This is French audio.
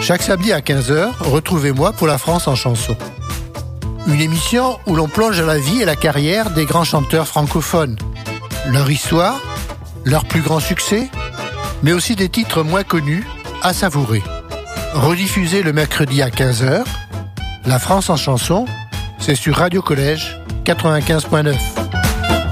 Chaque samedi à 15h, retrouvez-moi pour La France en chanson. Une émission où l'on plonge dans la vie et la carrière des grands chanteurs francophones. Leur histoire, leurs plus grands succès, mais aussi des titres moins connus à savourer. Rediffusé le mercredi à 15h, La France en chanson, c'est sur Radio Collège 95.9.